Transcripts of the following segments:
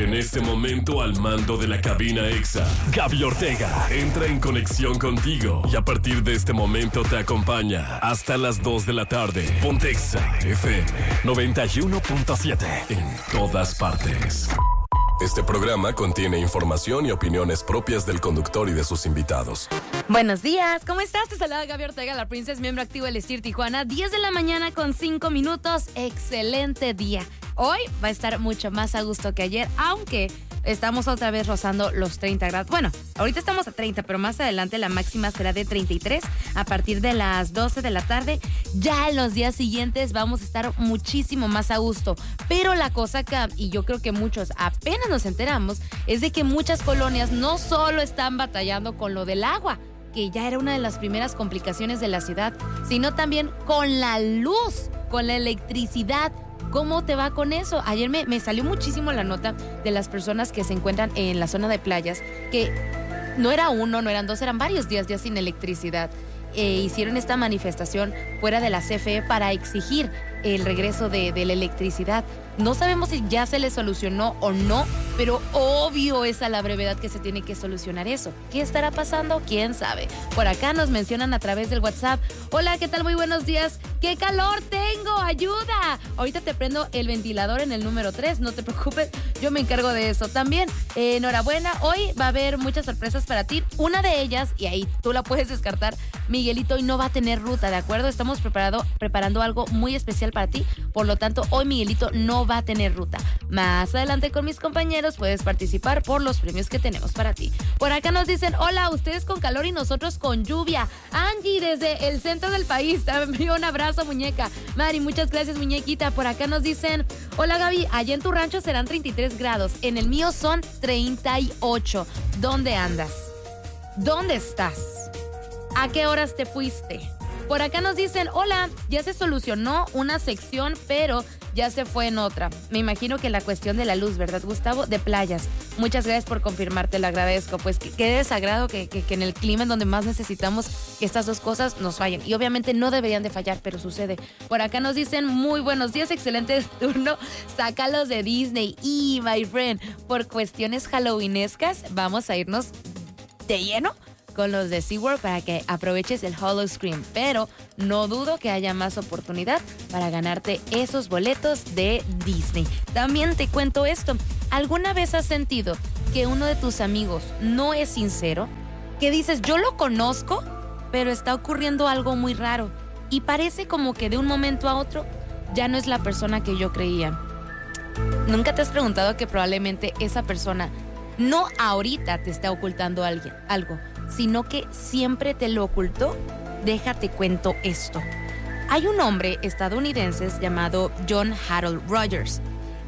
En este momento al mando de la cabina EXA, Gaby Ortega entra en conexión contigo y a partir de este momento te acompaña hasta las 2 de la tarde. Ponte EXA FM 91.7 en todas partes. Este programa contiene información y opiniones propias del conductor y de sus invitados. Buenos días, ¿cómo estás? Te saluda Gaby Ortega, la Princess, miembro activo del STIR Tijuana. 10 de la mañana con 5 minutos. Excelente día. Hoy va a estar mucho más a gusto que ayer, aunque estamos otra vez rozando los 30 grados. Bueno, ahorita estamos a 30, pero más adelante la máxima será de 33 a partir de las 12 de la tarde. Ya en los días siguientes vamos a estar muchísimo más a gusto. Pero la cosa acá, y yo creo que muchos apenas nos enteramos, es de que muchas colonias no solo están batallando con lo del agua, que ya era una de las primeras complicaciones de la ciudad, sino también con la luz, con la electricidad. ¿Cómo te va con eso? Ayer me salió muchísimo la nota de las personas que se encuentran en la zona de playas, que no era uno, no eran dos, eran varios días ya sin electricidad. Hicieron esta manifestación fuera de la CFE para exigir el regreso de la electricidad. No sabemos si ya se les solucionó o no, pero obvio es a la brevedad que se tiene que solucionar eso. ¿Qué estará pasando? ¿Quién sabe? Por acá nos mencionan a través del WhatsApp. Hola, ¿qué tal? Muy buenos días. ¡Qué calor tengo! ¡Ayuda! Ahorita te prendo el ventilador en el número 3, no te preocupes, yo me encargo de eso. También, enhorabuena, hoy va a haber muchas sorpresas para ti. Una de ellas, y ahí tú la puedes descartar, Miguelito hoy no va a tener ruta, ¿de acuerdo? Estamos preparando algo muy especial para ti, por lo tanto, hoy Miguelito no va a tener ruta. Más adelante con mis compañeros puedes participar por los premios que tenemos para ti. Por acá nos dicen, hola, ustedes con calor y nosotros con lluvia. Angie, desde el centro del país, te envío un abrazo, muñeca. Mari, muchas gracias, muñequita. Por acá nos dicen, hola Gaby, allá en tu rancho serán 33 grados, en el mío son 38. ¿Dónde andas? ¿Dónde estás? ¿A qué horas te fuiste? Por acá nos dicen, hola, ya se solucionó una sección, pero ya se fue en otra. Me imagino que la cuestión de la luz, ¿verdad, Gustavo? De playas. Muchas gracias por confirmar, te lo agradezco. Pues qué desagrado que en el clima en donde más necesitamos que estas dos cosas nos fallen. Y obviamente no deberían de fallar, pero sucede. Por acá nos dicen, muy buenos días, excelente turno. Sácalos de Disney. Y, my friend, por cuestiones halloweenescas, vamos a irnos de lleno con los de SeaWorld para que aproveches el Howl-O-Scream, pero no dudo que haya más oportunidad para ganarte esos boletos de Disney. También te cuento esto, ¿alguna vez has sentido que uno de tus amigos no es sincero? Que dices, yo lo conozco, pero está ocurriendo algo muy raro y parece como que de un momento a otro ya no es la persona que yo creía. ¿Nunca te has preguntado que probablemente esa persona no ahorita te está ocultando algo, sino que siempre te lo ocultó? Déjate cuento esto. Hay un hombre estadounidense llamado John Harold Rogers.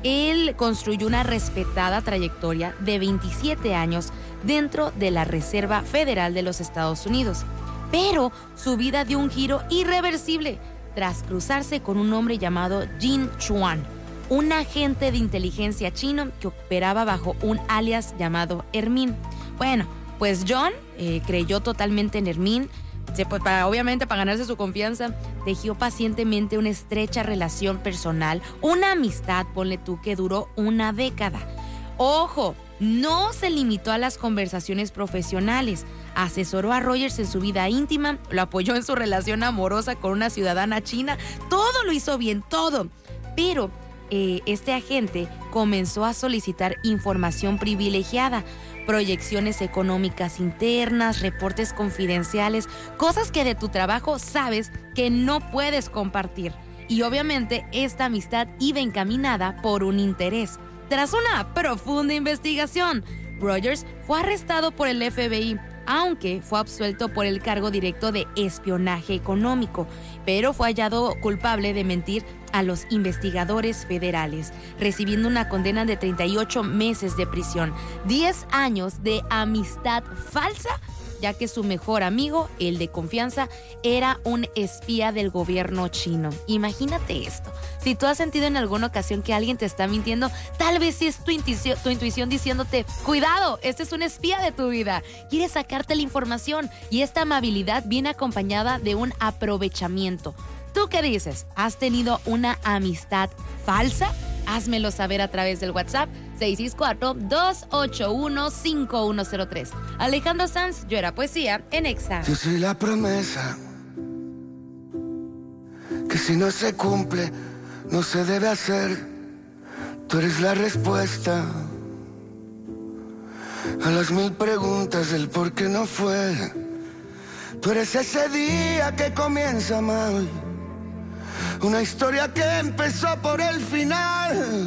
Él construyó una respetada trayectoria de 27 años dentro de la Reserva Federal de los Estados Unidos. Pero su vida dio un giro irreversible tras cruzarse con un hombre llamado Jin Chuan, un agente de inteligencia chino que operaba bajo un alias llamado Hermín. Bueno, pues John creyó totalmente en Hermín, obviamente para ganarse su confianza, tejió pacientemente una estrecha relación personal, una amistad, ponle tú, que duró una década. Ojo, no se limitó a las conversaciones profesionales, asesoró a Rogers en su vida íntima, lo apoyó en su relación amorosa con una ciudadana china, todo lo hizo bien, todo. Pero este agente comenzó a solicitar información privilegiada, proyecciones económicas internas, reportes confidenciales, cosas que de tu trabajo sabes que no puedes compartir. Y obviamente esta amistad iba encaminada por un interés. Tras una profunda investigación, Rogers fue arrestado por el FBI, aunque fue absuelto por el cargo directo de espionaje económico, pero fue hallado culpable de mentir a los investigadores federales, recibiendo una condena de 38 meses de prisión, 10 años de amistad falsa, ya que su mejor amigo, el de confianza, era un espía del gobierno chino. Imagínate esto. Si tú has sentido en alguna ocasión que alguien te está mintiendo, tal vez es tu intuición diciéndote, cuidado, este es un espía de tu vida. Quiere sacarte la información y esta amabilidad viene acompañada de un aprovechamiento. ¿Tú qué dices? ¿Has tenido una amistad falsa? Házmelo saber a través del WhatsApp 664-281-5103. Alejandro Sanz, Yo era poesía en Exa. Yo soy la promesa que si no se cumple, no se debe hacer. Tú eres la respuesta a las 1000 preguntas del por qué no fue. Tú eres ese día que comienza mal, una historia que empezó por el final.